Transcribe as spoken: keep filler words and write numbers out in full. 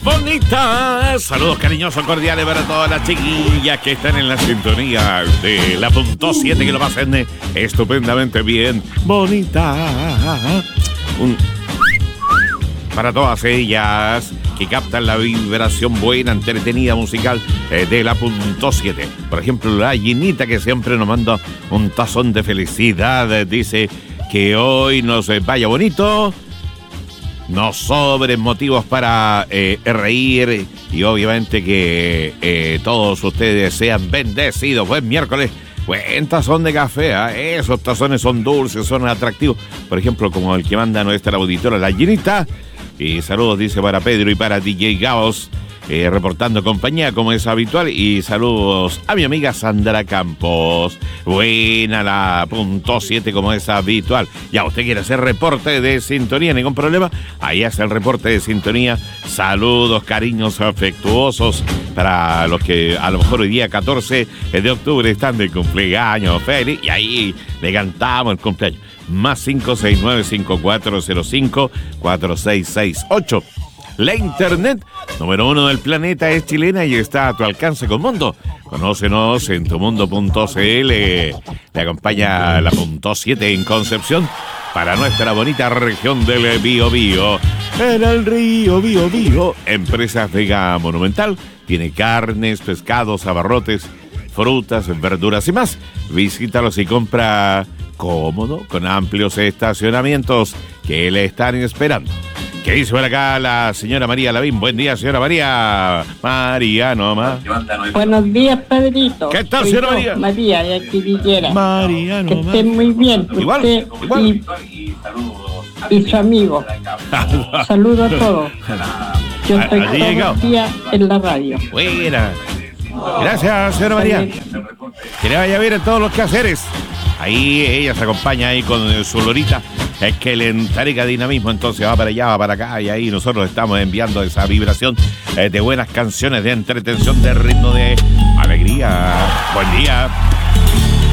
Bonita. Saludos cariñosos, cordiales para todas las chiquillas que están en la sintonía de la punto siete, que lo pasen estupendamente bien. Bonita. Un... Para todas ellas que captan la vibración buena, entretenida, musical eh, de la punto siete. Por ejemplo, la Ginita, que siempre nos manda un tazón de felicidad. Dice que hoy nos vaya bonito, nos sobren motivos para eh, reír y obviamente que eh, todos ustedes sean bendecidos. Buen miércoles. Buen tazón de café, ¿eh? Esos tazones son dulces, son atractivos. Por ejemplo, como el que manda nuestra auditora, la Ginita. Y saludos, dice, para Pedro y para D J Gaos, eh, reportando compañía como es habitual. Y saludos a mi amiga Sandra Campos. Buena la punto siete como es habitual. Ya, usted quiere hacer reporte de sintonía, ningún problema. Ahí hace el reporte de sintonía. Saludos, cariños afectuosos para los que a lo mejor hoy día catorce de octubre están de cumpleaños. Feliz. Y ahí le cantamos el cumpleaños. Más cinco seis nueve cinco cuatro cero cinco cuatro seis seis ocho. La internet número uno del planeta es chilena y está a tu alcance con Mundo. Conócenos en tumundo punto cl. Le acompaña la punto siete en Concepción para nuestra bonita región del Biobío. En el río Biobío, Empresas Vega Monumental tiene carnes, pescados, abarrotes, frutas, verduras y más. Visítalos y compra cómodo, con amplios estacionamientos que le están esperando. ¿Qué dice por acá la señora María Lavín? Buen día, señora María. María, no más. Buenos días, Pedrito. ¿Qué tal, Soy señora yo, María? María, de aquí Villera. María, no que más. esté muy bien. Igual, Usted igual. Y, y su amigo. Saludos a todos. Yo estoy Allí todos llegado. los días en la radio. Buena. Gracias, señora María. Que le vaya bien en todos los quehaceres. Ahí ella se acompaña ahí con su lorita. Es que le entrega dinamismo, entonces va para allá, va para acá, y ahí nosotros estamos enviando esa vibración eh, de buenas canciones, de entretención, de ritmo, de alegría. Buen día.